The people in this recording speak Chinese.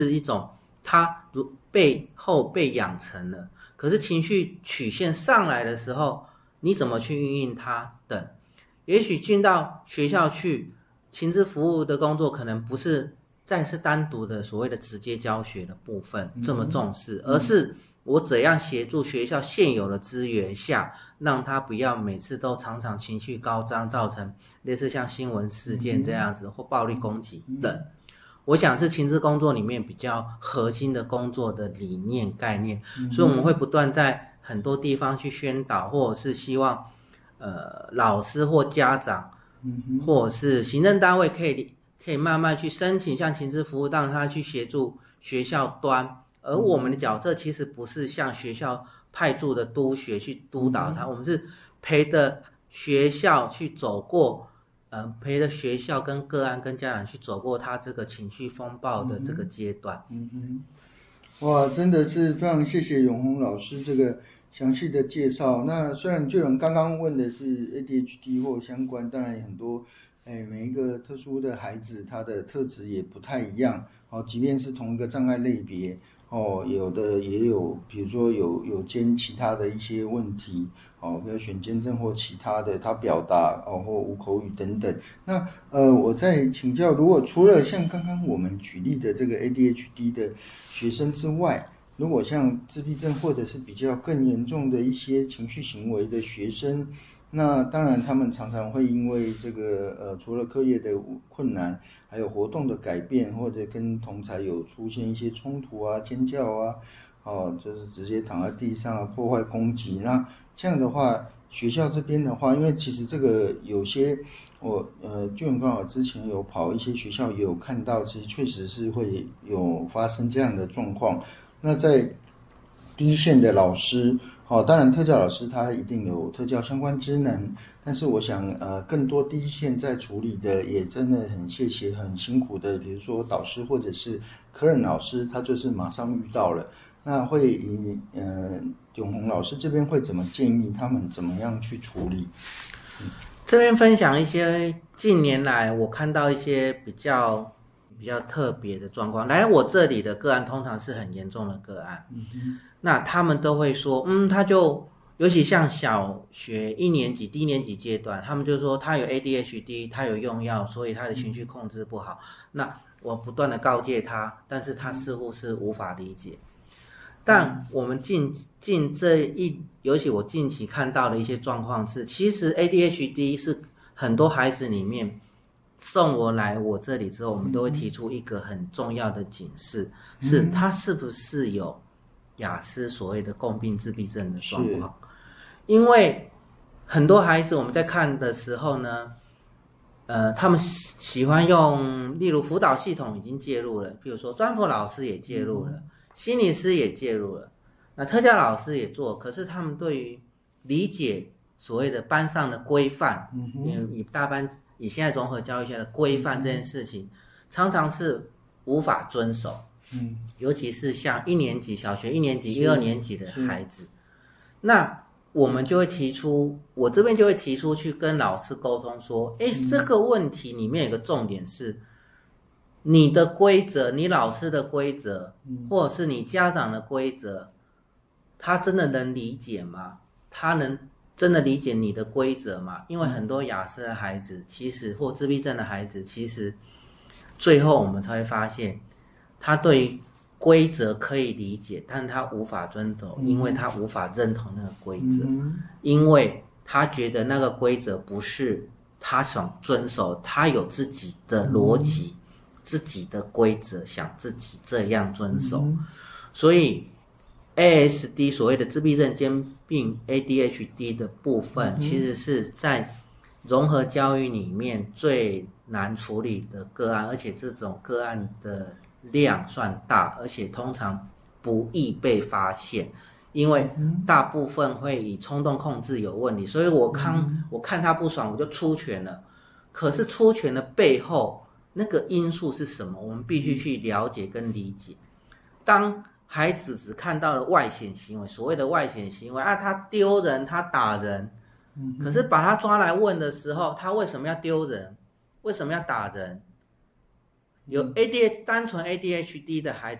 是一种他背后被养成了，可是情绪曲线上来的时候，你怎么去运用它等。也许进到学校去，情资服务的工作可能不是再是单独的所谓的直接教学的部分这么重视，而是我怎样协助学校现有的资源下，让他不要每次都常常情绪高涨，造成类似像新闻事件这样子或暴力攻击等。我想是情资工作里面比较核心的工作的理念概念，所以我们会不断在很多地方去宣导，或者是希望老师或家长，或者是行政单位可以慢慢去申请像情资服务，让他去协助学校端。而我们的角色其实不是像学校派驻的督学去督导他，我们是陪着学校去走过。陪着学校跟个案跟家长去走过他这个情绪风暴的这个阶段。 哇，真的是非常谢谢永宏老师这个详细的介绍。那虽然就有人刚刚问的是 ADHD 或相关，当然很多每一个特殊的孩子他的特质也不太一样，即便是同一个障碍类别有的也有，比如说有兼其他的一些问题比如选监症或其他的，他表达或无口语等等。那我再请教，如果除了像刚刚我们举例的这个 ADHD 的学生之外，如果像自闭症或者是比较更严重的一些情绪行为的学生，那当然他们常常会因为这个除了课业的困难，还有活动的改变，或者跟同侪有出现一些冲突啊、尖叫啊，就是直接躺在地上破坏攻击。那这样的话，学校这边的话，因为其实这个有些我俊文刚好之前有跑一些学校，也有看到，其实确实是会有发生这样的状况。那在第一线的老师当然特教老师他一定有特教相关职能，但是我想更多第一线在处理的也真的很谢谢很辛苦的，比如说导师或者是科任老师，他就是马上遇到了。那会以永宏老师这边会怎么建议他们怎么样去处理？ 这边分享一些近年来我看到一些比较特别的状况。来我这里的个案通常是很严重的个案，那他们都会说他就尤其像小学1年级低年级阶段，他们就说他有 ADHD， 他有用药，所以他的情绪控制不好。那我不断的告诫他，但是他似乎是无法理解。但我们尤其我近期看到的一些状况是，其实 ADHD 是很多孩子里面送来我这里之后，我们都会提出一个很重要的警示，是他是不是有亚斯所谓的共病自闭症的状况。因为很多孩子我们在看的时候呢，他们喜欢用，例如辅导系统已经介入了，比如说专辅老师也介入了，心理师也介入了，那特教老师也做，可是他们对于理解所谓的班上的规范，以现在综合教育下的规范这件事情，常常是无法遵守。尤其是像小学1年级、1、2年级的孩子，那我们就会提出，我这边就会提出去跟老师沟通说，这个问题里面有个重点是，你的规则，你老师的规则，或者是你家长的规则，他真的能理解吗？他能真的理解你的规则吗？因为很多亚斯的孩子，其实或自闭症的孩子，其实最后我们才会发现，他对于规则可以理解，但他无法遵守，因为他无法认同那个规则，因为他觉得那个规则不是他想遵守，他有自己的逻辑，自己的规则，想自己这样遵守。所以 ASD 所谓的自闭症兼并 ADHD 的部分，其实是在融合教育里面最难处理的个案，而且这种个案的量算大，而且通常不易被发现，因为大部分会以冲动控制有问题，所以我看他不爽我就出拳了。可是出拳的背后那个因素是什么，我们必须去了解跟理解。当孩子只看到了外显行为，所谓的外显行为他丢人，他打人，可是把他抓来问的时候，他为什么要丢人，为什么要打人， 有单纯 ADHD 的孩子